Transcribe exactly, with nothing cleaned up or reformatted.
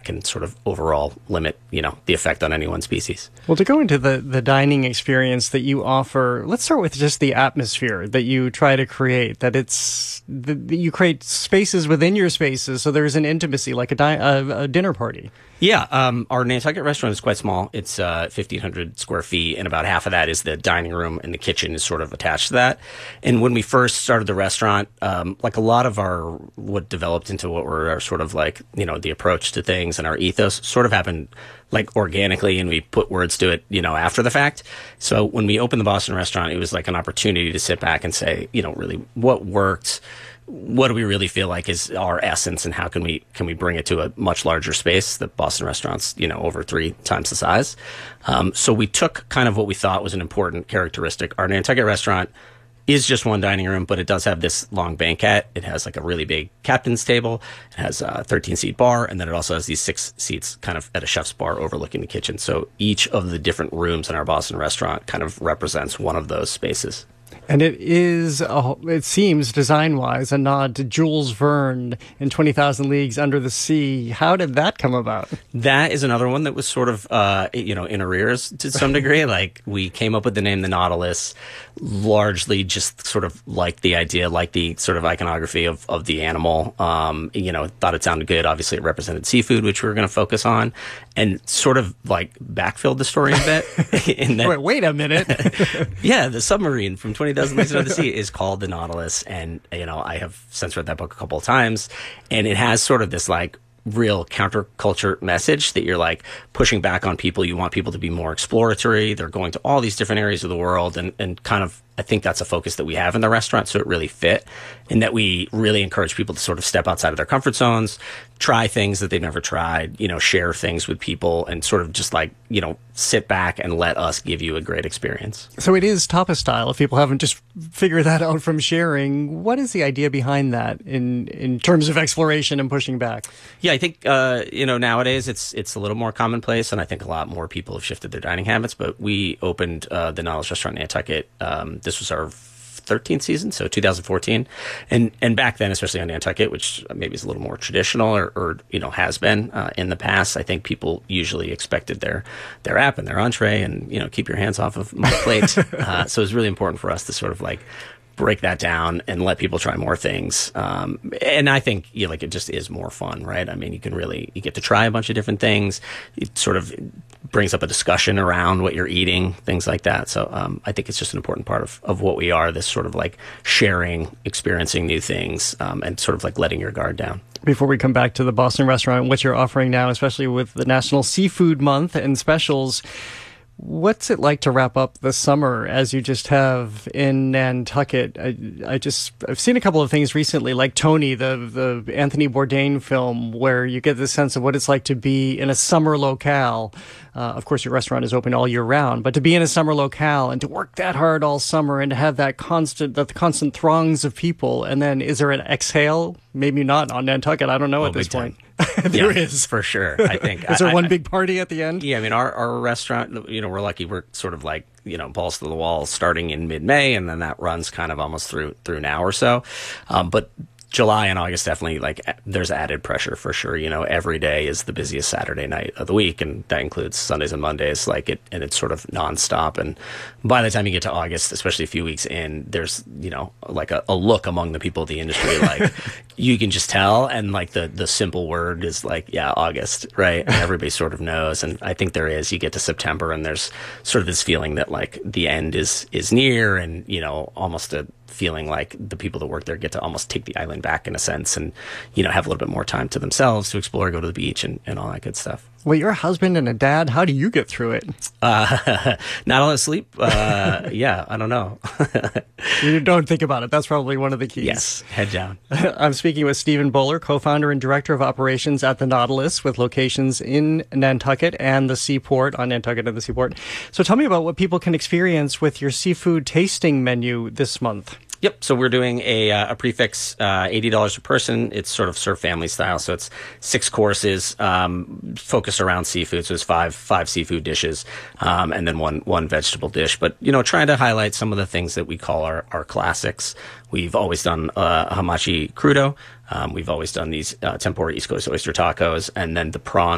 can sort of overall limit, you know, the effect on any one species. Well, to go into the, the dining experience that you offer, let's start with just the atmosphere that you try to create, that it's, that you create spaces within your spaces so there's an intimacy, like a, di- a, a dinner party. Yeah, um, our Nantucket restaurant is quite small. It's uh, fifteen hundred square feet, and about half of that is the dining room, and the kitchen is sort of attached to that. And when we first started the restaurant, um, like a lot of our, what developed into what were our sort of like, you know, the approach to things and our ethos sort of happened like organically, and we put words to it, you know, after the fact. So when we opened the Boston restaurant, it was like an opportunity to sit back and say, you know, really what worked. What do we really feel like is our essence, and how can we can we bring it to a much larger space? The Boston restaurant's, you know, over three times the size. Um, so we took kind of what we thought was an important characteristic. Our Nantucket restaurant is just one dining room, but it does have this long banquette. It has like a really big captain's table. It has a thirteen seat bar, and then it also has these six seats kind of at a chef's bar overlooking the kitchen. So each of the different rooms in our Boston restaurant kind of represents one of those spaces. And it is, a, it seems, design-wise, a nod to Jules Verne in twenty thousand Leagues Under the Sea. How did that come about? That is another one that was sort of, uh, you know, in arrears to some degree. Like, we came up with the name the Nautilus, largely just sort of like the idea, like the sort of iconography of, of the animal. Um, you know, thought it sounded good. Obviously, it represented seafood, which we were going to focus on, and sort of like backfilled the story a bit. in that, wait, wait a minute. Yeah, the submarine from twenty thousand Leagues Under the Sea is called the Nautilus, and you know, I have since read that book a couple of times, and it has sort of this like real counterculture message that you're like pushing back on people. You want people to be more exploratory. They're going to all these different areas of the world, and, and kind of, I think that's a focus that we have in the restaurant. So it really fit, and that we really encourage people to sort of step outside of their comfort zones, try things that they've never tried, you know, share things with people, and sort of just like, you know, sit back and let us give you a great experience. So it is tapas style. If people haven't just figured that out from sharing, what is the idea behind that in, in terms of exploration and pushing back? Yeah, I think, uh, you know, nowadays it's, it's a little more commonplace, and I think a lot more people have shifted their dining habits, but we opened, uh, the Nautilus Restaurant in Nantucket. Um, this was our thirteenth season, so two thousand fourteen, and and back then, especially on Nantucket, which maybe is a little more traditional, or, or you know, has been uh, in the past, I think people usually expected their their app and their entree, and you know, keep your hands off of my plate. uh, so it's really important for us to sort of like break that down and let people try more things. Um, and I think, you know, like, it just is more fun, right? I mean, you can really, you get to try a bunch of different things. It sort of brings up a discussion around what you're eating, things like that. So um, I think it's just an important part of, of what we are, this sort of like sharing, experiencing new things, um, and sort of like letting your guard down. Before we come back to the Boston restaurant, what you're offering now, especially with the National Seafood Month and specials, what's it like to wrap up the summer as you just have in Nantucket? I, I just, I've seen a couple of things recently, like Tony, the, the Anthony Bourdain film, where you get the sense of what it's like to be in a summer locale. Uh, of course, your restaurant is open all year round, but to be in a summer locale and to work that hard all summer and to have that constant, that constant throngs of people. And then is there an exhale? Maybe not on Nantucket. I don't know oh, at this point. There yeah, is. For sure, I think. Is there I, one I, big party at the end? Yeah, I mean, our, our restaurant, you know, we're lucky. We're sort of like, you know, balls to the wall starting in mid-May, and then that runs kind of almost through through now or so. Um, but July and August, definitely, like, there's added pressure for sure. You know, every day is the busiest Saturday night of the week, and that includes Sundays and Mondays, like it, and it's sort of nonstop. And by the time you get to August, especially a few weeks in, there's, you know, like a, a look among the people of the industry, like you can just tell. And like the, the simple word is like, yeah, August, right? And everybody sort of knows. And I think there is, you get to September and there's sort of this feeling that like the end is, is near, and, you know, almost a feeling like the people that work there get to almost take the island back in a sense, and, you know, have a little bit more time to themselves to explore, go to the beach, and, and all that good stuff. Well, you're a husband and a dad. How do you get through it? Uh, not a lot of sleep. Uh, yeah, I don't know. You don't think about it. That's probably one of the keys. Yes, head down. I'm speaking with Stephen Bowler, co-founder and director of operations at the Nautilus, with locations in Nantucket and the Seaport, on Nantucket and the Seaport. So tell me about what people can experience with your seafood tasting menu this month. Yep. So we're doing a, uh, a prefix, uh, eighty dollars per person. It's sort of served family style. So it's six courses, um, focused around seafood. So it's five, five seafood dishes, um, and then one, one vegetable dish. But, you know, trying to highlight some of the things that we call our, our classics. We've always done, uh, hamachi crudo. Um, we've always done these, uh, tempura East Coast oyster tacos, and then the prawn